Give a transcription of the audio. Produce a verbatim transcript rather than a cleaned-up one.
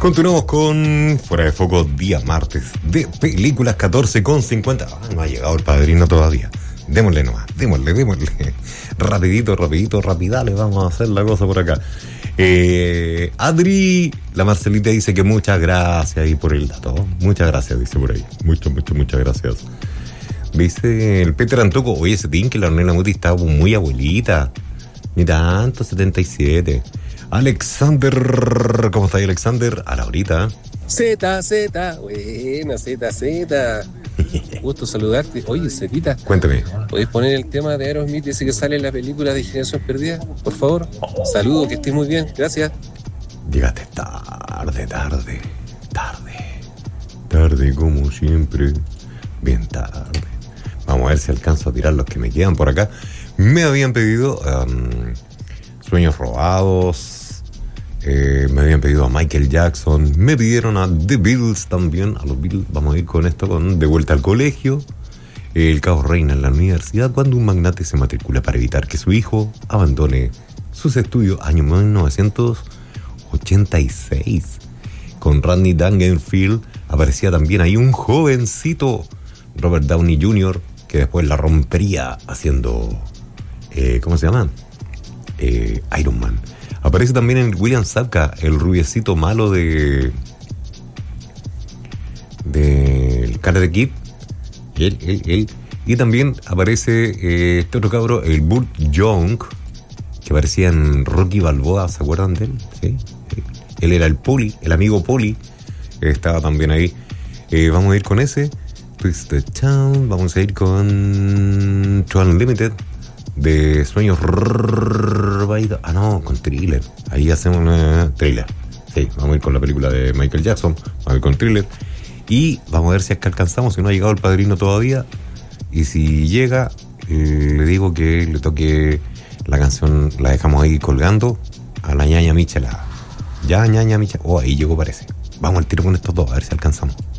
Continuamos con Fuera de Foco, día martes de películas, catorce con cincuenta. Ah, no ha llegado el padrino todavía. Démosle nomás, démosle, démosle. Rapidito, rapidito, rapidale, vamos a hacer la cosa por acá. Eh, Adri, la Marcelita dice que muchas gracias ahí por el dato. Muchas gracias, dice por ahí. Muchas, muchas, muchas gracias. Dice el Peter Antoco, oye, ese tin que la Ornella Muti está muy abuelita. Ni tanto, setenta y siete. Alexander, ¿cómo está ahí, Alexander? A la horita. Z, Z, buena, Z, Z. Gusto saludarte. Oye, Zetita. Cuéntame. ¿Podéis poner el tema de Aerosmith ese que sale en la película de Generación Perdida? Por favor. Oh. Saludos, que estés muy bien. Gracias. Llegaste tarde, tarde, tarde. Tarde como siempre. Bien tarde. Vamos a ver si alcanzo a tirar los que me quedan por acá. Me habían pedido um, Sueños Robados. Eh, me habían pedido a Michael Jackson, me pidieron a The Beatles también, a los Beatles. Vamos a ir con esto, con De Vuelta al Colegio. El caos reina en la universidad cuando un magnate se matricula para evitar que su hijo abandone sus estudios. Año mil novecientos ochenta y seis. Con Rodney Dangerfield aparecía también ahí un jovencito, Robert Downey junior, que después la rompería haciendo eh, ¿cómo se llama? Eh, Iron Man. Aparece también en William Zabka, el rubiecito malo de del Karate Kid. Él, él, él. Y también aparece eh, este otro cabro, el Burt Young, que aparecía en Rocky Balboa, ¿se acuerdan de él? Sí. Él era el Poli, el amigo Poli. Estaba también ahí. Eh, vamos a ir con ese. Twisted Town. Vamos a ir con True Unlimited. De Sueños Robados. Ah, no, con Thriller. Ahí hacemos una Thriller. Sí, vamos a ir con la película de Michael Jackson. Vamos a ir con Thriller. Y vamos a ver si es que alcanzamos. Si no ha llegado el padrino todavía. Y si llega, eh, le digo que le toque la canción. La dejamos ahí colgando a la ñaña Michela. Ya, ñaña Michela. Oh, ahí llegó, parece. Vamos al tiro con estos dos, a ver si alcanzamos.